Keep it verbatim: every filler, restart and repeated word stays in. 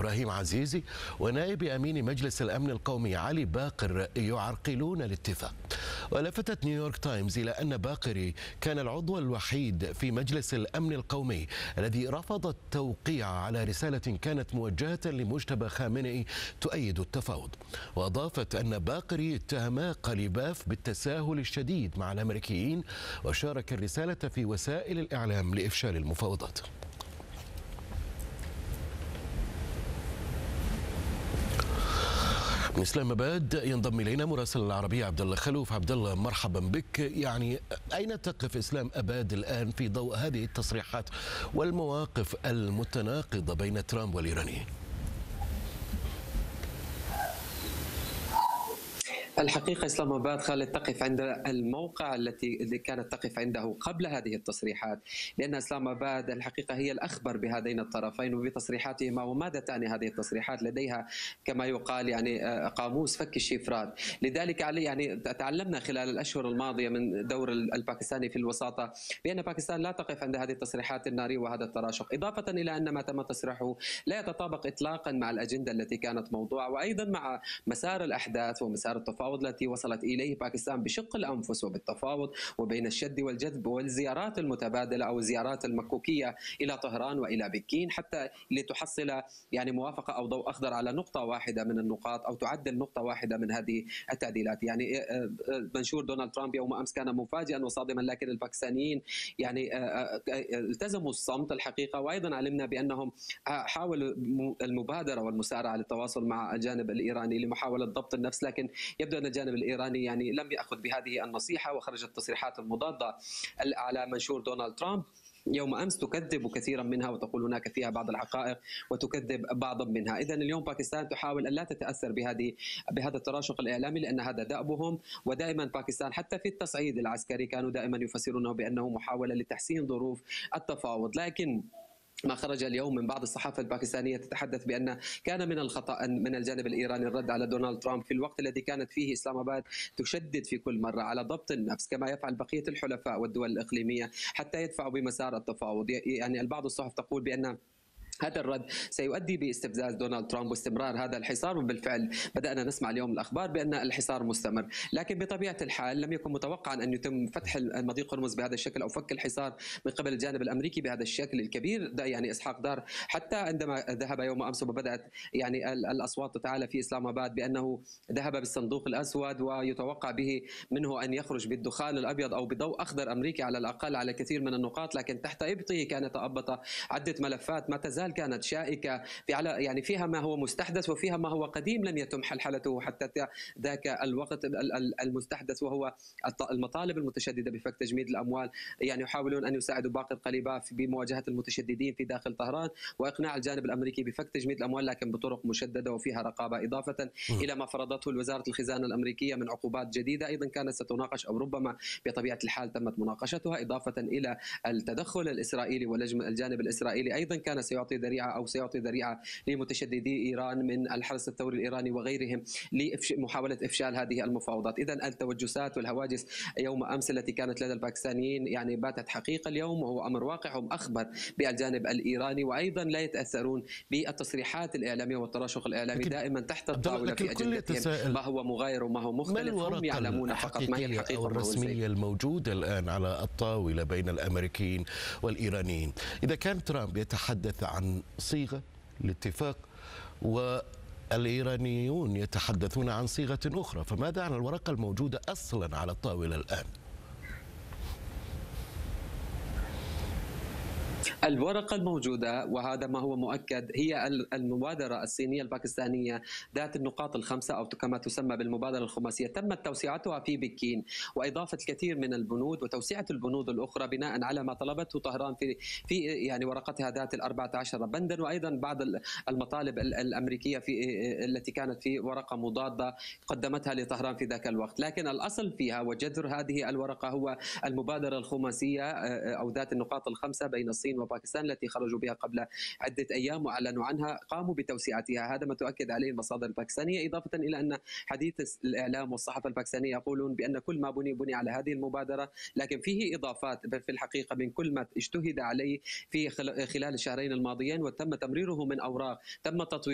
إبراهيم عزيزي ونائب أمين مجلس الأمن القومي علي باقر يعرقلون الاتفاق. ولفتت نيويورك تايمز إلى أن باقر كان العضو الوحيد في مجلس الأمن القومي الذي رفض التوقيع على رسالة كانت موجهة لمجتبى خامنئي تؤيد التفاوض. وأضافت أن باقر اتهم قليباف بالتساهل الشديد مع الأمريكيين وشارك الرسالة في وسائل الإعلام لإفشال المفاوضات. من اسلام اباد ينضم الينا مراسل العربيه عبد الله خلوف. عبد الله مرحبا بك. يعني اين تقف اسلام اباد الان في ضوء هذه التصريحات والمواقف المتناقضه بين ترامب والايرانيين؟ الحقيقة إسلام أباد خالد تقف عند الموقع التي اللي كانت تقف عنده قبل هذه التصريحات، لأن إسلام أباد الحقيقة هي الأخبر بهذين الطرفين وبتصريحاتهما. وماذا تعني هذه التصريحات؟ لديها كما يقال يعني قاموس فك الشفرات. لذلك يعني تعلمنا خلال الأشهر الماضية من دور الباكستاني في الوساطة بأن باكستان لا تقف عند هذه التصريحات النارية وهذا التراشق، إضافة إلى أن ما تم تصريحه لا يتطابق إطلاقا مع الأجندة التي كانت موضوعة، وأيضا مع مسار الأحداث ومسار التفاوض التي وصلت إليه باكستان بشق الأنفس وبالتفاوض وبين الشد والجذب والزيارات المتبادلة أو الزيارات المكوكية إلى طهران وإلى بكين حتى لتحصل يعني موافقة أو ضوء أخضر على نقطة واحدة من النقاط أو تعدل نقطة واحدة من هذه التعديلات. يعني منشور دونالد ترامب يوم أمس كان مفاجئا وصادما، لكن الباكستانيين يعني التزموا الصمت الحقيقة. وأيضا علمنا بأنهم حاولوا المبادرة والمسارعة للتواصل مع الجانب الإيراني لمحاولة ضبط النفس، لكن يبدو أن الجانب الإيراني يعني لم يأخذ بهذه النصيحة، وخرجت التصريحات المضادة على منشور دونالد ترامب يوم أمس تكذب كثيرا منها وتقول هناك فيها بعض الحقائق وتكذب بعضا منها. إذن اليوم باكستان تحاول أن لا تتأثر بهذه بهذا التراشق الإعلامي، لأن هذا دأبهم. ودائما باكستان حتى في التصعيد العسكري كانوا دائما يفسرونه بأنه محاولة لتحسين ظروف التفاوض، لكن ما خرج اليوم من بعض الصحافة الباكستانية تتحدث بأن كان من الخطأ من الجانب الإيراني الرد على دونالد ترامب في الوقت الذي كانت فيه إسلام أباد تشدد في كل مرة على ضبط النفس كما يفعل بقية الحلفاء والدول الإقليمية حتى يدفعوا بمسار التفاوض. يعني البعض الصحف تقول بأن هذا الرد سيؤدي باستفزاز دونالد ترامب واستمرار هذا الحصار، وبالفعل بدأنا نسمع اليوم الأخبار بأن الحصار مستمر. لكن بطبيعة الحال لم يكن متوقعا أن يتم فتح مضيق هرمز بهذا الشكل أو فك الحصار من قبل الجانب الأمريكي بهذا الشكل الكبير. ده يعني إسحاق دار حتى عندما ذهب يوم أمس وبدأت يعني الأصوات تتعالى في إسلام أباد بأنه ذهب بالصندوق الأسود ويتوقع به منه أن يخرج بالدخان الأبيض أو بضوء أخضر أمريكي على الأقل على كثير من النقاط، لكن تحت إبطه كان يتأبط عدة ملفات ما تزال كانت شائكة في على يعني فيها ما هو مستحدث وفيها ما هو قديم لم يتم حلحلته حتى ذاك الوقت المستحدث، وهو المطالب المتشددة بفك تجميد الأموال. يعني يحاولون أن يساعدوا باقر قليباف بمواجهة المتشددين في داخل طهران وإقناع الجانب الأمريكي بفك تجميد الأموال، لكن بطرق مشددة وفيها رقابة، إضافة إلى ما فرضته وزارة الخزانة الأمريكية من عقوبات جديدة أيضا كانت ستناقش أو ربما بطبيعة الحال تمت مناقشتها، إضافة إلى التدخل الإسرائيلي ولجم الجانب الإسرائيلي أيضا كان سيعطي ذريعة أو سيعطي ذريعة لمتشددي إيران من الحرس الثوري الإيراني وغيرهم لمحاولة إفشال هذه المفاوضات. إذن التوجسات والهواجس يوم أمس التي كانت لدى الباكستانيين يعني باتت حقيقة اليوم، وهو أمر واقع. هم أخبر بالجانب الإيراني وأيضا لا يتأثرون بالتصريحات الإعلامية والتراشق الإعلامي، دائما تحت الطاولة في أجندتهم ما هو مغاير وما هو مختلف. هم يعلمون فقط ما هي الحقيقة أو الرسمية الموجودة الآن على الطاولة بين الأمريكيين والإيرانيين. إذا كان ترامب يتحدث عن صيغة الاتفاق والإيرانيون يتحدثون عن صيغة أخرى، فماذا عن الورقة الموجودة أصلا على الطاولة الآن؟ الورقة الموجودة وهذا ما هو مؤكد هي المبادرة الصينية الباكستانية ذات النقاط الخمسة أو كما تسمى بالمبادرة الخماسية. تمت توسعتها في بكين وإضافة الكثير من البنود وتوسعة البنود الأخرى بناء على ما طلبته طهران في في يعني ورقتها ذات الأربعة عشر بندا، وأيضا بعض المطالب الأمريكية في التي كانت في ورقة مضادة قدمتها لطهران في ذاك الوقت. لكن الأصل فيها وجذر هذه الورقة هو المبادرة الخماسية أو ذات النقاط الخمسة بين الصين وباكستان التي خرجوا بها قبل عدة أيام وأعلنوا عنها، قاموا بتوسعتها. هذا ما تؤكد عليه المصادر الباكستانية، إضافة إلى أن حديث الإعلام والصحافة الباكستانية يقولون بأن كل ما بني بني على هذه المبادرة، لكن فيه إضافات في الحقيقة من كل ما اجتهد عليه في خلال الشهرين الماضيين وتم تمريره من أوراق تم تطوير